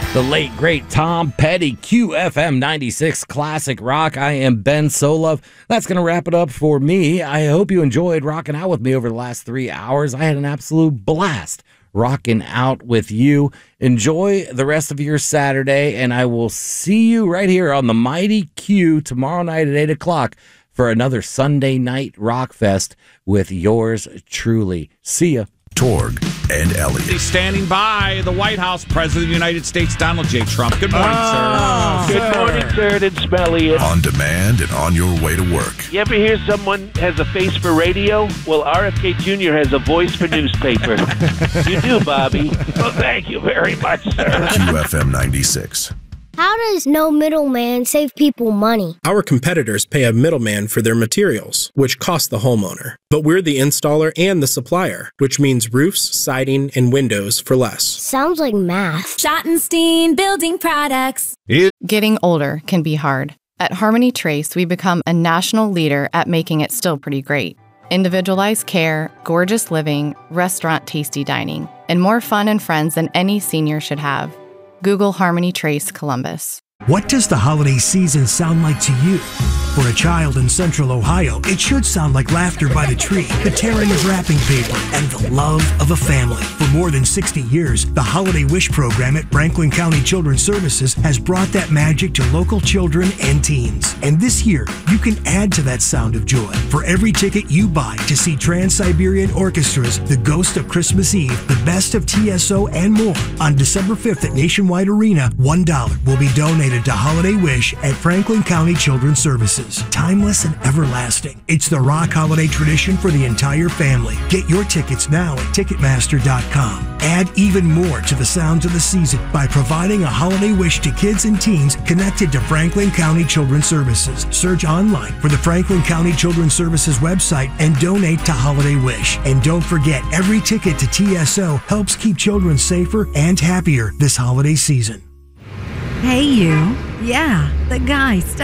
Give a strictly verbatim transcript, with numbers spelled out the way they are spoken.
The late, great Tom Petty, Q F M ninety-six Classic Rock. I am Ben Solove. That's going to wrap it up for me. I hope you enjoyed rocking out with me over the last three hours. I had an absolute blast rocking out with you. Enjoy the rest of your Saturday, and I will see you right here on the Mighty Q tomorrow night at eight o'clock for another Sunday night rock fest with yours truly. See ya. Torg and Elliott. Standing by the White House, President of the United States, Donald J. Trump. Good morning, oh, sir. Good morning, sir. It's Elliott. On demand and on your way to work. You ever hear someone has a face for radio? Well, R F K Junior has a voice for newspaper. You do, Bobby. Well, thank you very much, sir. Q F M ninety-six. How does no middleman save people money? Our competitors pay a middleman for their materials, which cost the homeowner. But we're the installer and the supplier, which means roofs, siding, and windows for less. Sounds like math. Schottenstein Building Products. Getting older can be hard. At Harmony Trace, we become a national leader at making it still pretty great. Individualized care, gorgeous living, restaurant tasty dining, and more fun and friends than any senior should have. Google Harmony Trace Columbus. What does the holiday season sound like to you? For a child in Central Ohio, it should sound like laughter by the tree, the tearing of wrapping paper, and the love of a family. For more than sixty years, the Holiday Wish program at Franklin County Children's Services has brought that magic to local children and teens. And this year, you can add to that sound of joy. For every ticket you buy to see Trans-Siberian Orchestra's The Ghost of Christmas Eve, The Best of T S O, and more, on December fifth at Nationwide Arena, one dollar will be donated to Holiday Wish at Franklin County Children's Services. Timeless and everlasting. It's the rock holiday tradition for the entire family. Get your tickets now at Ticketmaster dot com. Add even more to the sounds of the season by providing a holiday wish to kids and teens connected to Franklin County Children's Services. Search online for the Franklin County Children's Services website and donate to Holiday Wish. And don't forget, every ticket to T S O helps keep children safer and happier this holiday season. Hey, you. Yeah, the guy.